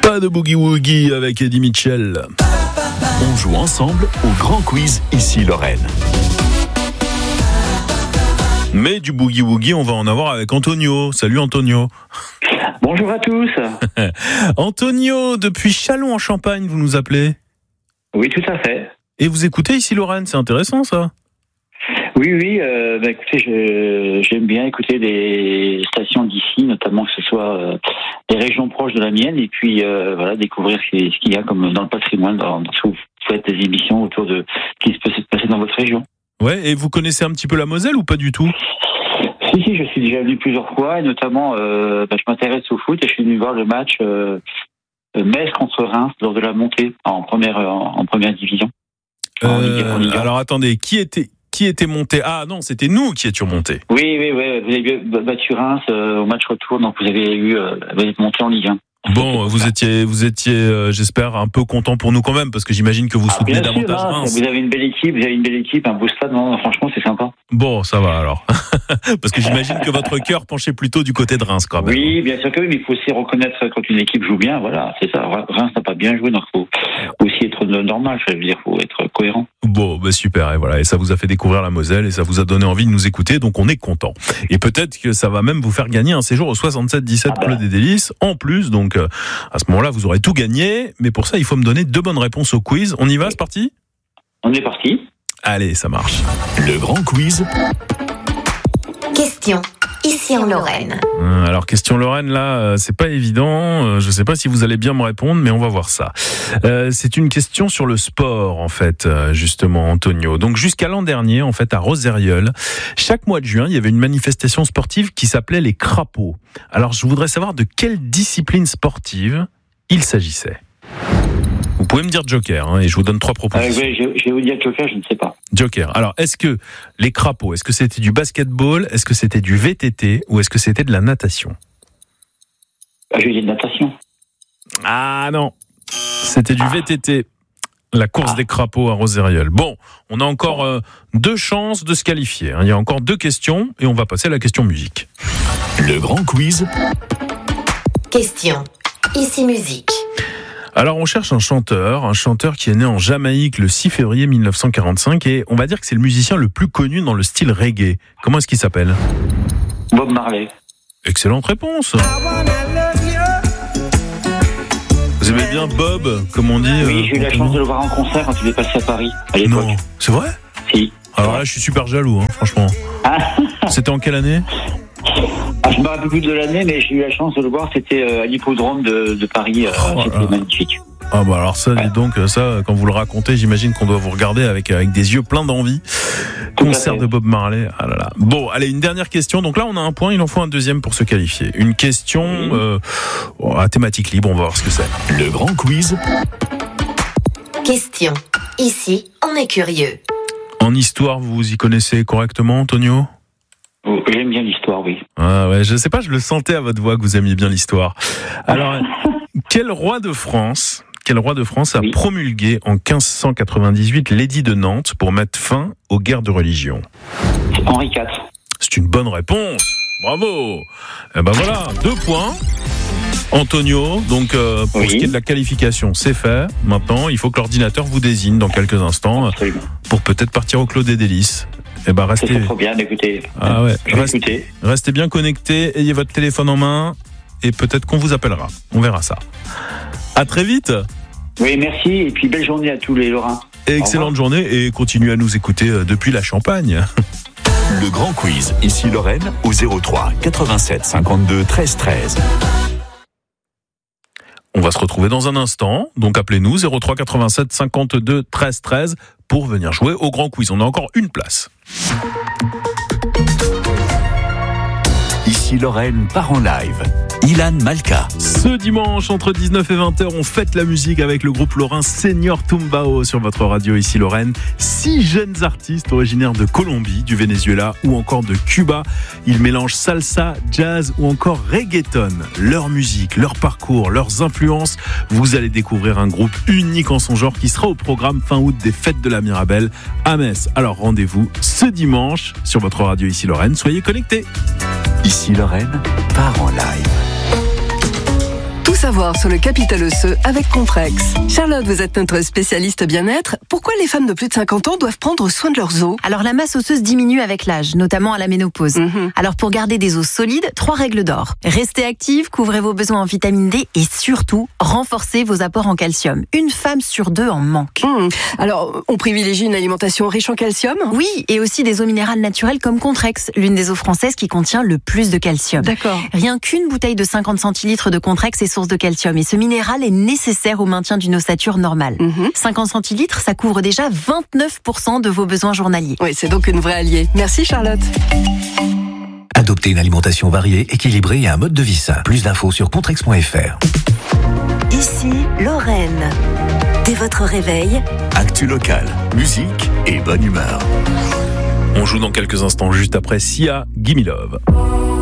Pas de boogie-woogie avec Eddie Mitchell. On joue ensemble au grand quiz ici Lorraine. Mais du boogie-woogie, on va en avoir avec Antonio. Salut Antonio. Bonjour à tous. Antonio, depuis Châlons en Champagne, vous nous appelez ? Oui, tout à fait. Et vous écoutez ici Lorraine, c'est intéressant ça ? Oui, écoutez, j'aime bien écouter des stations d'ici, notamment que ce soit des régions proches de la mienne, et puis découvrir ce qu'il y a comme dans le patrimoine, dans ce que vous faites des émissions autour de ce qui peut se passer dans votre région. Ouais, et vous connaissez un petit peu la Moselle ou pas du tout ? Si, je suis déjà venu plusieurs fois, et notamment, je m'intéresse au foot, et je suis venu voir le match Metz contre Reims lors de la montée en première division. Alors attendez, qui était monté ? Ah non, c'était nous qui étions montés. Oui, vous avez battu Reims au match retour, donc vous êtes monté en Ligue 1. Bon, vous étiez, j'espère, un peu content pour nous quand même, parce que j'imagine que vous soutenez davantage Reims. Vous avez une belle équipe, un beau stade, non, franchement, c'est sympa. Bon, ça va alors. Parce que j'imagine que votre cœur penchait plutôt du côté de Reims quand même. Oui, bien sûr que oui, mais il faut aussi reconnaître quand une équipe joue bien, voilà, c'est ça. Reims n'a pas bien joué, donc il faut aussi être normal, je veux dire, il faut être cohérent. Bon, super, et voilà, et ça vous a fait découvrir la Moselle, et ça vous a donné envie de nous écouter, donc on est content. Et peut-être que ça va même vous faire gagner un séjour au 77-17 Clos des Délices, en plus, donc à ce moment-là, vous aurez tout gagné, mais pour ça, il faut me donner 2 bonnes réponses au quiz. On y va, c'est parti ? On est parti. Allez, ça marche. Le grand quiz. Question. Ici en Lorraine. Alors, question Lorraine, là, c'est pas évident. Je sais pas si vous allez bien me répondre, mais on va voir ça. C'est une question sur le sport, en fait, justement, Antonio. Donc, jusqu'à l'an dernier, en fait, à Rozeiriol, chaque mois de juin, il y avait une manifestation sportive qui s'appelait les crapauds. Alors, je voudrais savoir de quelle discipline sportive il s'agissait. Vous pouvez me dire Joker, et je vous donne 3 propositions. Je vais vous dire Joker, je ne sais pas. Joker. Alors, est-ce que les crapauds, est-ce que c'était du basketball, est-ce que c'était du VTT ou est-ce que c'était de la natation ? Je vais dire natation. Ah non, c'était du VTT. La course des crapauds à Rozeiriol. Bon, on a encore 2 chances de se qualifier. Il y a encore 2 questions et on va passer à la question musique. Le grand quiz. Question. Ici musique. Alors on cherche un chanteur qui est né en Jamaïque le 6 février 1945 et on va dire que c'est le musicien le plus connu dans le style reggae. Comment est-ce qu'il s'appelle ? Bob Marley. Excellente réponse. Vous aimez bien Bob, comme on dit ? Oui, j'ai eu la chance de le voir en concert quand il est passé à Paris à l'époque. Non, c'est vrai ? Si. Alors là, je suis super jaloux, franchement. C'était en quelle année ? Je me rappelle plus de l'année, mais j'ai eu la chance de le voir. C'était à l'hippodrome de Paris. C'était magnifique. Ah bah alors ça, dis donc, ça, quand vous le racontez, j'imagine qu'on doit vous regarder avec des yeux pleins d'envie. Concert de Bob Marley. Ah là là. Bon, allez, une dernière question. Donc là, on a un point, il en faut un deuxième pour se qualifier. Une question à thématique libre, on va voir ce que c'est. Le grand quiz. Question. Ici, on est curieux. En histoire, vous vous y connaissez correctement, Antonio ? J'aime bien l'histoire, oui. Ah ouais, je sais pas, je le sentais à votre voix que vous aimiez bien l'histoire. Alors, quel roi de France a promulgué en 1598 l'édit de Nantes pour mettre fin aux guerres de religion ? Henri IV. C'est une bonne réponse. Bravo. Et ben voilà, 2 points. Antonio, donc pour ce qui est de la qualification, c'est fait. Maintenant, il faut que l'ordinateur vous désigne dans quelques instants. Absolument. Pour peut-être partir au Clos des Délices. Eh ben restez. C'est trop bien d'écouter. Ah ouais. Restez bien connectés, ayez votre téléphone en main et peut-être qu'on vous appellera. On verra ça. À très vite. Oui, merci et puis belle journée à tous les Lorrains. Excellente journée et continuez à nous écouter depuis la Champagne. Le grand quiz ici Lorraine au 03 87 52 13 13. On va se retrouver dans un instant, donc appelez-nous 03 87 52 13 13 pour venir jouer au grand quiz. On a encore une place. Ici Lorraine part en live. Ilan Malka. Ce dimanche, entre 19 et 20h, on fête la musique avec le groupe lorrain Senior Tumbao sur votre radio ici Lorraine. 6 jeunes artistes originaires de Colombie, du Venezuela ou encore de Cuba. Ils mélangent salsa, jazz ou encore reggaeton. Leur musique, leur parcours, leurs influences. Vous allez découvrir un groupe unique en son genre qui sera au programme fin août des Fêtes de la Mirabelle à Metz. Alors rendez-vous ce dimanche sur votre radio ici Lorraine. Soyez connectés. Ici Lorraine part en live. Tout savoir sur le capital osseux avec Contrex. Charlotte, vous êtes notre spécialiste bien-être. Pourquoi les femmes de plus de 50 ans doivent prendre soin de leurs os ? Alors la masse osseuse diminue avec l'âge, notamment à la ménopause. Alors pour garder des os solides, 3 règles d'or. Restez active, couvrez vos besoins en vitamine D et surtout, renforcez vos apports en calcium. Une femme sur 2 en manque. Alors, on privilégie une alimentation riche en calcium ? Oui, et aussi des eaux minérales naturelles comme Contrex, l'une des eaux françaises qui contient le plus de calcium. D'accord. Rien qu'une bouteille de 50 centilitres de Contrex est source de calcium et ce minéral est nécessaire au maintien d'une ossature normale. 50 centilitres, ça couvre déjà 29% de vos besoins journaliers. Oui, c'est donc une vraie alliée. Merci Charlotte. Adoptez une alimentation variée, équilibrée et un mode de vie sain. Plus d'infos sur contrex.fr. Ici, Lorraine. Dès votre réveil, Actu locale, musique et bonne humeur. On joue dans quelques instants, juste après Sia, Gimme Love.